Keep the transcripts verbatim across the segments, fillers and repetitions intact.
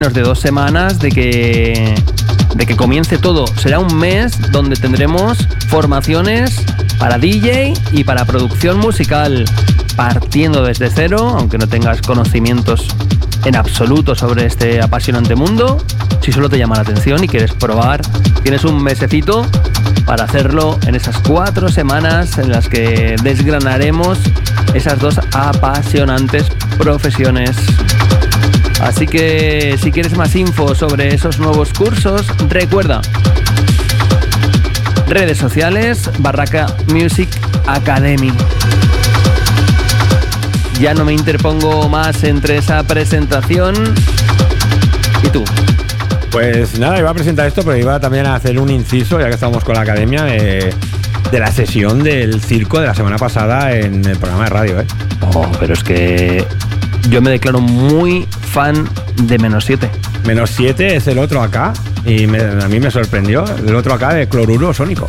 menos de dos semanas de que, de que comience todo. Será un mes donde tendremos formaciones para D J y para producción musical, partiendo desde cero, aunque no tengas conocimientos en absoluto sobre este apasionante mundo. Si solo te llama la atención y quieres probar, tienes un mesecito para hacerlo en esas cuatro semanas en las que desgranaremos esas dos apasionantes profesiones. Así que si quieres más info sobre esos nuevos cursos, recuerda: redes sociales, Barraca Music Academy. Ya no me interpongo más entre esa presentación. ¿Y tú? Pues nada, iba a presentar esto, pero iba también a hacer un inciso, ya que estamos con la academia, de, de la sesión del circo de la semana pasada en el programa de radio, ¿eh? Oh, pero es que yo me declaro muy fan de Menos siete. Menos siete es el otro acá, y me, a mí me sorprendió, el otro acá de Cloruro Sónico.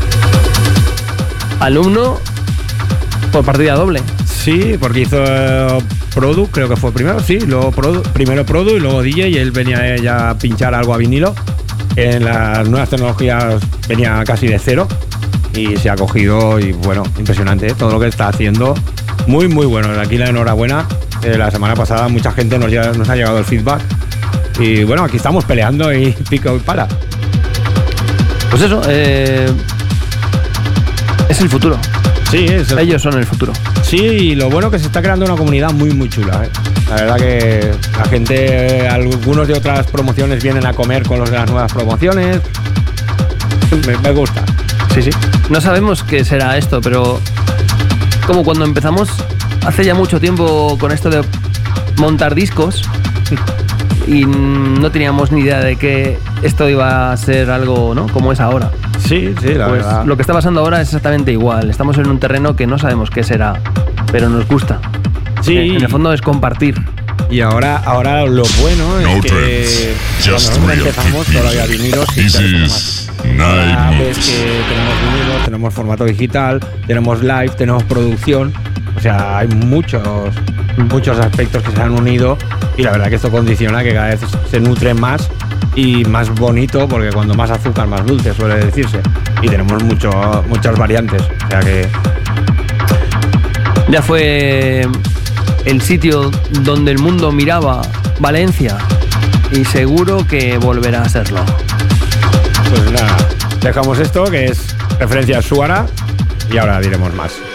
Alumno por partida doble. Sí, porque hizo eh, Produ, creo que fue primero, sí, luego Produ, primero Produ y luego D J, y él venía ya a pinchar algo a vinilo. En las nuevas tecnologías venía casi de cero y se ha cogido, y bueno, impresionante, ¿eh? Todo lo que está haciendo, muy muy bueno. Aquí la enhorabuena. Eh, la semana pasada mucha gente nos, ya, nos ha llegado el feedback y bueno, aquí estamos peleando y pico y pala. Pues eso, eh, es el futuro. Sí, es el... ellos son el futuro. Sí, y lo bueno que se está creando una comunidad muy muy chula, ¿eh? La verdad que la gente, algunos de otras promociones vienen a comer con los de las nuevas promociones. Me, me gusta. Sí, sí. No sabemos qué será esto, pero como cuando empezamos hace ya mucho tiempo con esto de montar discos y no teníamos ni idea de que esto iba a ser algo, ¿no?, como es ahora. Sí, sí, la pues verdad. Lo que está pasando ahora es exactamente igual. Estamos en un terreno que no sabemos qué será, pero nos gusta. Sí. En el fondo es compartir. Y ahora, ahora lo bueno es no que cuando empezamos todavía vinilos y ahora ves que tenemos vinilos, tenemos formato digital, tenemos live, tenemos producción. O sea, hay muchos, muchos aspectos que se han unido, y la verdad que esto condiciona que cada vez se nutre más y más bonito, porque cuando más azúcar, más dulce, suele decirse. Y tenemos mucho, muchas variantes. O sea que ya fue el sitio donde el mundo miraba Valencia, y seguro que volverá a serlo. Pues nada, dejamos esto, que es referencia a Suara, y ahora diremos más.